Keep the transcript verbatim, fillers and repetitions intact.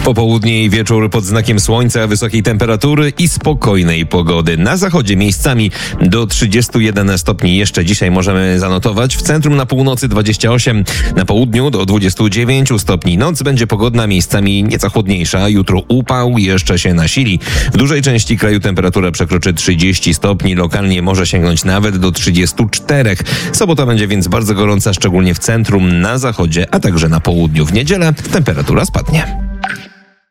Popołudnie i wieczór pod znakiem słońca, wysokiej temperatury i spokojnej pogody. Na zachodzie miejscami do trzydziestu jeden stopni jeszcze dzisiaj możemy zanotować. W centrum na północy dwadzieścia osiem, na południu do dwudziestu dziewięciu stopni. Noc będzie pogodna, miejscami nieco chłodniejsza. Jutro upał jeszcze się nasili. W dużej części kraju temperatura przekroczy trzydzieści stopni. Lokalnie może sięgnąć nawet do trzydziestu czterech. Sobota będzie więc bardzo gorąca, szczególnie w centrum, na zachodzie, a także na południu. W niedzielę temperatura spadnie.